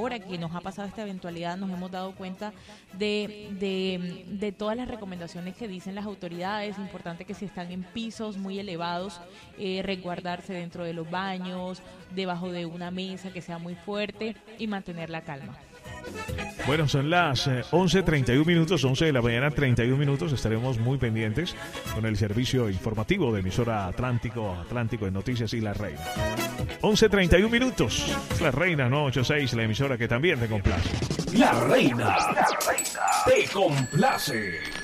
ahora que nos ha pasado esta eventualidad nos hemos dado cuenta de todas las recomendaciones que dicen las autoridades. Importante que si están en pisos muy elevados, resguardarse dentro de los baños, debajo de una mesa que sea muy fuerte y mantener la calma. Bueno, son las 11:31 minutos, 11 de la mañana, 31 minutos. Estaremos muy pendientes con el servicio informativo de emisora Atlántico de Noticias y La Reina. 11:31 minutos. La Reina 986, la emisora que también te complace. La Reina te complace.